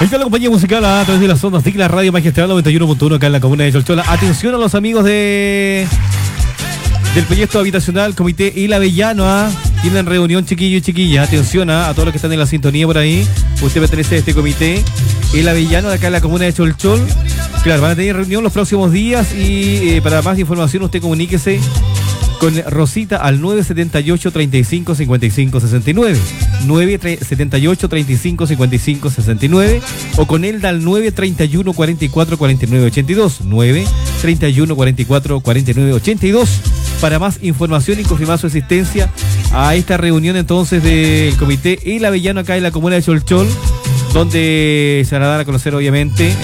Está la compañía musical a través de las ondas de la radio magistral 91.1 acá en la comuna de Cholchola. Atención a los amigos del proyecto habitacional Comité El Avellano. Tienen reunión, chiquillos y chiquillas. Atención a todos los que están en la sintonía por ahí. Usted pertenece a este comité El Avellano de acá en la comuna de Cholchol. Claro, van a tener reunión los próximos días y para más información usted comuníquese con Rosita al 978 35 55 69, 978 35 55 69, o con Elda al 931 44 49 82, 931 44 49 82, para más información y confirmar su asistencia a esta reunión entonces del Comité El Avellano acá en la comuna de Cholchol, donde se van a dar a conocer obviamente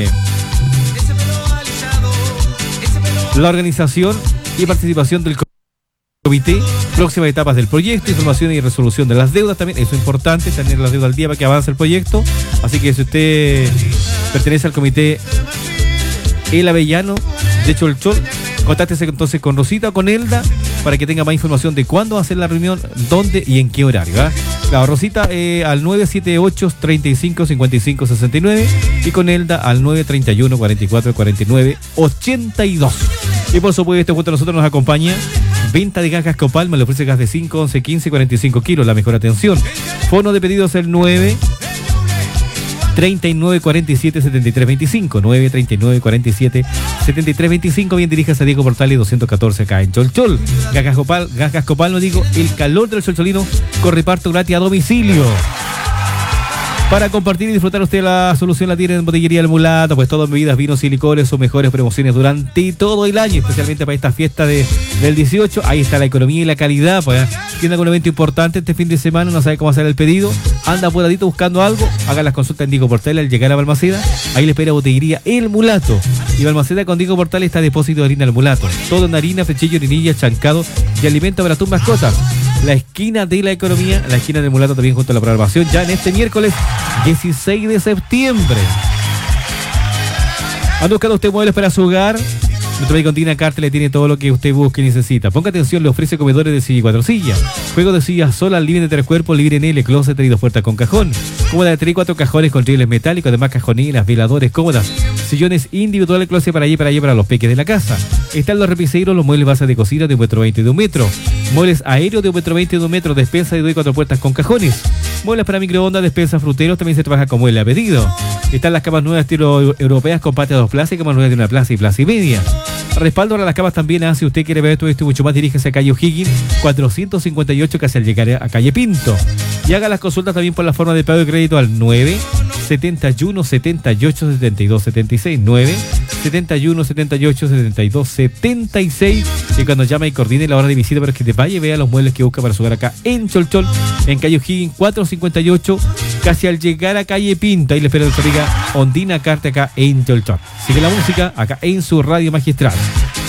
la organización y participación del comité, próximas etapas del proyecto, información y resolución de las deudas también, eso es importante, tener las deudas al día para que avance el proyecto. Así que si usted pertenece al comité El Avellano de Cholchol, contáctese entonces con Rosita o con Elda para que tenga más información de cuándo va a ser la reunión, dónde y en qué horario. Claro, Rosita al 978 35 55 69 y con Elda al 931 44 49 82. Y por supuesto, junto a nosotros nos acompaña Venta de Gas Gascopal, me le ofrece gas de 5, 11, 15, 45 kilos, la mejor atención. Fono de pedidos el 9 39 47 73 25, 9 39 47 73 25. Bien, diríjase a Diego Portales 214 acá en Cholchol. Gas Gascopal, no digo, el calor del cholcholino con reparto gratis a domicilio. Para compartir y disfrutar usted la solución la tiene en Botillería El Mulato, pues todas bebidas, vinos y licores son mejores promociones durante todo el año, especialmente para esta fiesta del 18. Ahí está la economía y la calidad, pues tiene algún evento importante este fin de semana, no sabe cómo hacer el pedido, anda apuradito buscando algo, haga las consultas en Diego Portales al llegar a Balmaceda, ahí le espera Botillería El Mulato. Y Balmaceda con Diego Portales está depósito de harina El Mulato, todo en harina, frechillo, harinilla, chancado y alimento para tus mascotas. La esquina de la economía, la esquina del Mulato también junto a la programación, ya en este miércoles 16 de septiembre. ¿Anda buscando usted muebles para su hogar? Nuestra Contina Cartel le tiene todo lo que usted busque y necesita. Ponga atención, le ofrece comedores de silla y 4 sillas, juegos de sillas sola, libre de 3 cuerpos, libre en L, closet y 2 puertas con cajón, cómoda de 3 y 4 cajones con rieles metálicos, además cajoneras, veladores cómodas, sillones individuales, closet para allí para los peques de la casa. Están los repiseiros, los muebles bases de cocina de 1,20 m y de 1 metro, muebles aéreos de 1,20 m y de 1 metro, despensa de 2 y 4 puertas con cajones, muebles para microondas, despensa fruteros, también se trabaja con mueble a pedido. Están las camas nuevas estilo europeas con patio a 2 plazas y camas nuevas de 1 plaza y plaza y media. Respaldo para las camas también, si usted quiere ver todo esto y mucho más, diríjese a calle O'Higgins 458, casi al llegar a calle Pinto. Y haga las consultas también por la forma de pago de crédito al 9 71 78 72 76, 9 71 78 72 76. Y cuando llame y coordine la hora de visita para que te vaya y vea los muebles que busca para su hogar acá en Cholchol, en calle O'Higgins 458, casi al llegar a calle Pinto. Ahí le espera nuestra amiga Ondina Carte acá en Cholchol. Sigue la música acá en su radio magistral.